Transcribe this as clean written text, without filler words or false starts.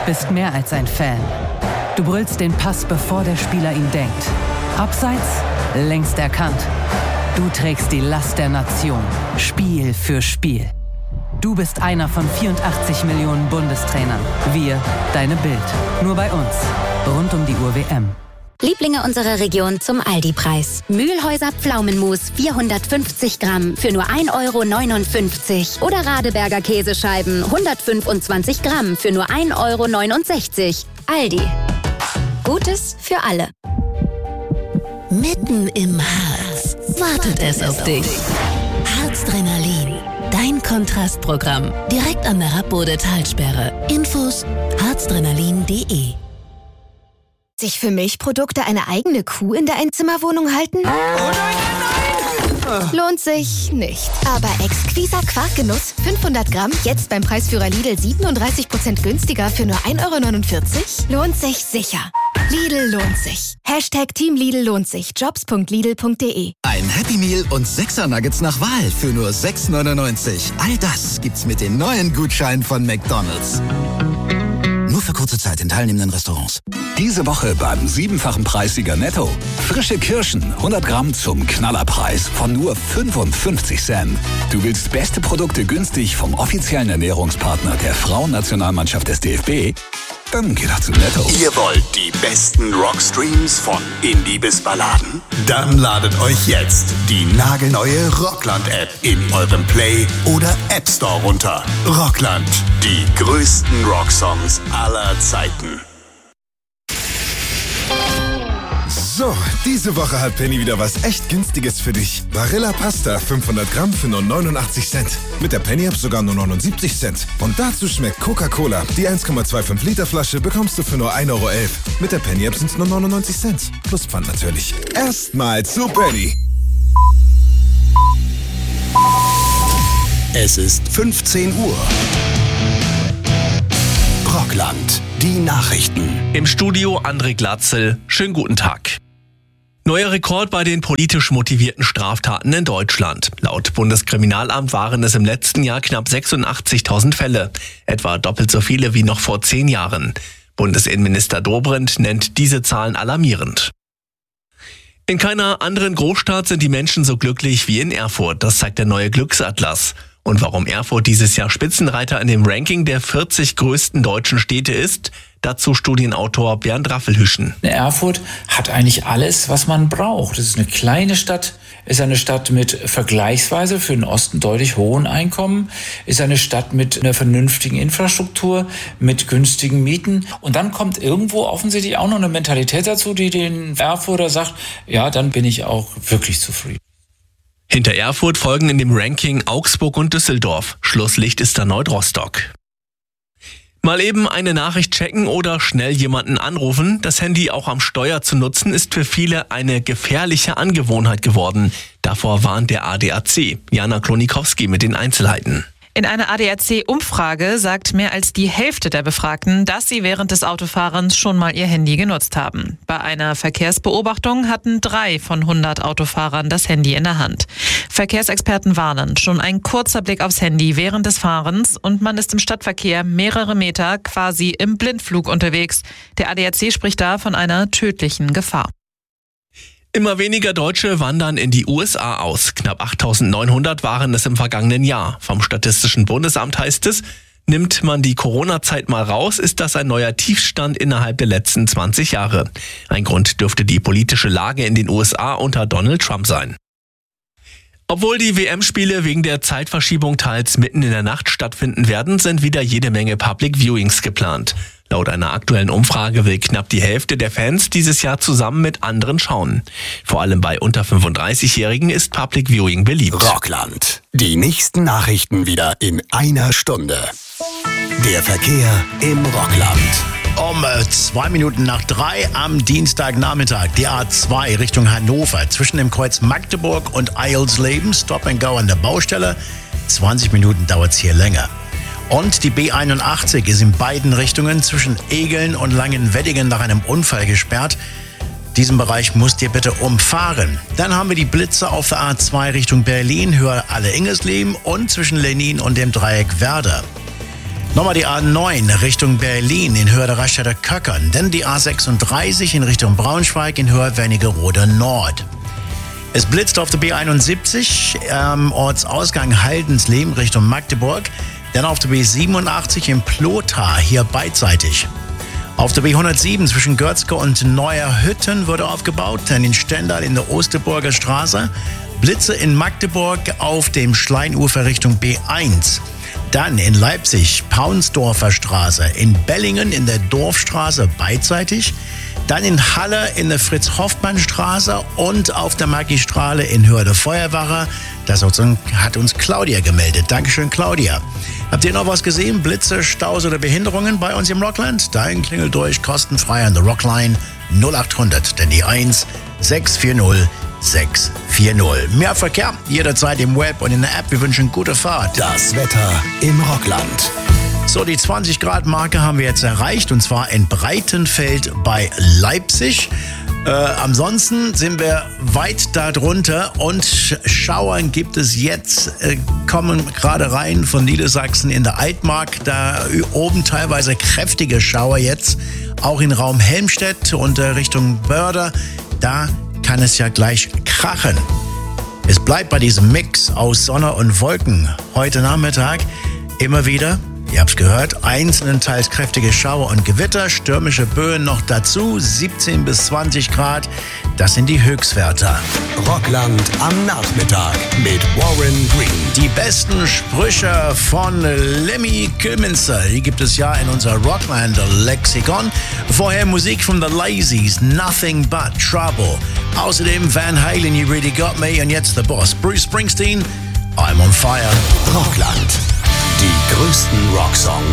bist mehr als ein Fan. Du brüllst den Pass, bevor der Spieler ihn denkt. Abseits, längst erkannt. Du trägst die Last der Nation, Spiel für Spiel. Du bist einer von 84 Millionen Bundestrainern. Wir, deine Bild. Nur bei uns. Rund um die Uhr WM. Lieblinge unserer Region zum Aldi-Preis. Mühlhäuser Pflaumenmus 450 Gramm für nur 1,59 € oder Radeberger Käsescheiben 125 Gramm für nur 1,69 €. Aldi. Gutes für alle. Mitten im Harz wartet es auf dich. Harzdrenalin, dein Kontrastprogramm. Direkt an der Rappbode-Talsperre. Infos harzdrenalin.de. Sich für Milchprodukte eine eigene Kuh in der Einzimmerwohnung halten? Oh nein! Lohnt sich nicht. Aber Exquisa Quarkgenuss 500 Gramm, jetzt beim Preisführer Lidl 37% günstiger für nur 1,49 € lohnt sich sicher. Lidl lohnt sich. Team Lidl lohnt sich. Jobs.lidl.de. Ein Happy Meal und 6er Nuggets nach Wahl für nur 6,99 €. All das gibt's mit den neuen Gutscheinen von McDonald's. Nur für kurze Zeit in teilnehmenden Restaurants. Diese Woche beim 7-fachen Preissieger Netto. Frische Kirschen, 100 Gramm zum Knallerpreis von nur 55 Cent. Du willst beste Produkte günstig vom offiziellen Ernährungspartner der Frauennationalmannschaft des DFB? Dann geh doch zu Netto. Ihr wollt die besten Rockstreams von Indie bis Balladen? Dann ladet euch jetzt die nagelneue Rockland-App in eurem Play- oder App Store runter. Rockland, die größten Rocksongs aller Zeiten. So, diese Woche hat Penny wieder was echt Günstiges für dich. Barilla Pasta 500 Gramm für nur 89 Cent. Mit der Penny-App sogar nur 79 Cent. Und dazu schmeckt Coca-Cola. Die 1,25 Liter Flasche bekommst du für nur 1,11 €. Mit der Penny-App sind es nur 99 Cent. Plus Pfand natürlich. Erstmal zu Penny. Es ist 15 Uhr. Rockland, die Nachrichten. Im Studio André Glatzel. Schönen guten Tag. Neuer Rekord bei den politisch motivierten Straftaten in Deutschland. Laut Bundeskriminalamt waren es im letzten Jahr knapp 86.000 Fälle. Etwa doppelt so viele wie noch vor 10 Jahren. Bundesinnenminister Dobrindt nennt diese Zahlen alarmierend. In keiner anderen Großstadt sind die Menschen so glücklich wie in Erfurt. Das zeigt der neue Glücksatlas. Und warum Erfurt dieses Jahr Spitzenreiter in dem Ranking der 40 größten deutschen Städte ist, dazu Studienautor Bernd Raffelhüschen. Erfurt hat eigentlich alles, was man braucht. Es ist eine kleine Stadt, ist eine Stadt mit vergleichsweise für den Osten deutlich hohen Einkommen, ist eine Stadt mit einer vernünftigen Infrastruktur, mit günstigen Mieten. Und dann kommt irgendwo offensichtlich auch noch eine Mentalität dazu, die den Erfurter sagt, ja, dann bin ich auch wirklich zufrieden. Hinter Erfurt folgen in dem Ranking Augsburg und Düsseldorf. Schlusslicht ist erneut Rostock. Mal eben eine Nachricht checken oder schnell jemanden anrufen. Das Handy auch am Steuer zu nutzen, ist für viele eine gefährliche Angewohnheit geworden. Davor warnt der ADAC. Jana Klonikowski mit den Einzelheiten. In einer ADAC-Umfrage sagt mehr als die Hälfte der Befragten, dass sie während des Autofahrens schon mal ihr Handy genutzt haben. Bei einer Verkehrsbeobachtung hatten 3 von 100 Autofahrern das Handy in der Hand. Verkehrsexperten warnen, schon ein kurzer Blick aufs Handy während des Fahrens und man ist im Stadtverkehr mehrere Meter quasi im Blindflug unterwegs. Der ADAC spricht da von einer tödlichen Gefahr. Immer weniger Deutsche wandern in die USA aus. Knapp 8.900 waren es im vergangenen Jahr. Vom Statistischen Bundesamt heißt es, nimmt man die Corona-Zeit mal raus, ist das ein neuer Tiefstand innerhalb der letzten 20 Jahre. Ein Grund dürfte die politische Lage in den USA unter Donald Trump sein. Obwohl die WM-Spiele wegen der Zeitverschiebung teils mitten in der Nacht stattfinden werden, sind wieder jede Menge Public Viewings geplant. Laut einer aktuellen Umfrage will knapp die Hälfte der Fans dieses Jahr zusammen mit anderen schauen. Vor allem bei unter 35-Jährigen ist Public Viewing beliebt. Rockland. Die nächsten Nachrichten wieder in einer Stunde. Der Verkehr im Rockland. Um 2 Minuten nach 3 am Dienstagnachmittag die A2 Richtung Hannover zwischen dem Kreuz Magdeburg und Eilsleben. Stop and Go an der Baustelle. 20 Minuten dauert es hier länger. Und die B81 ist in beiden Richtungen zwischen Egeln und Langenweddingen nach einem Unfall gesperrt. Diesen Bereich musst ihr bitte umfahren. Dann haben wir die Blitze auf der A2 Richtung Berlin, höher Alle-Ingesleben und zwischen Lenin und dem Dreieck Werder. Nochmal die A9 Richtung Berlin in Höhe der Raststätte Köckern. Dann die A36 in Richtung Braunschweig in Höhe Wernigerode Nord. Es blitzt auf der B71 am Ortsausgang Haldensleben Richtung Magdeburg. Dann auf der B87 in Plothar, hier beidseitig. Auf der B107 zwischen Görzke und Neuerhütten wurde aufgebaut. Dann in Stendal in der Osterburger Straße. Blitze in Magdeburg auf dem Schleinufer Richtung B1. Dann in Leipzig, Paunsdorfer Straße, in Bellingen in der Dorfstraße beidseitig, dann in Halle in der Fritz-Hoffmann-Straße und auf der Magistrale in Höhe der Feuerwache. Das hat uns Claudia gemeldet. Dankeschön, Claudia. Habt ihr noch was gesehen? Blitze, Staus oder Behinderungen bei uns im Rockland? Dahin klingelt durch, kostenfrei an der Rockline 0800, denn die 1 640 640. Mehr Verkehr jederzeit im Web und in der App. Wir wünschen gute Fahrt. Das Wetter im Rockland. So, die 20 Grad Marke haben wir jetzt erreicht und zwar in Breitenfeld bei Leipzig. Ansonsten sind wir weit darunter und Schauern gibt es jetzt, kommen gerade rein von Niedersachsen in der Altmark. Da oben teilweise kräftige Schauer jetzt, auch in Raum Helmstedt und Richtung Börde. Da kann es ja gleich krachen. Es bleibt bei diesem Mix aus Sonne und Wolken. Heute Nachmittag immer wieder, ihr habt's gehört, einzelnen-teils kräftige Schauer und Gewitter, stürmische Böen noch dazu, 17 bis 20 Grad, das sind die Höchstwerte. Rockland am Nachmittag mit Warren Green. Die besten Sprüche von Lemmy Kilminster, die gibt es ja in unser Rockland-Lexikon. Vorher Musik von The Lazies, Nothing But Trouble. Außerdem Van Halen, You Really Got Me und jetzt The Boss, Bruce Springsteen, I'm on Fire. Rockland. Die größten Rocksongs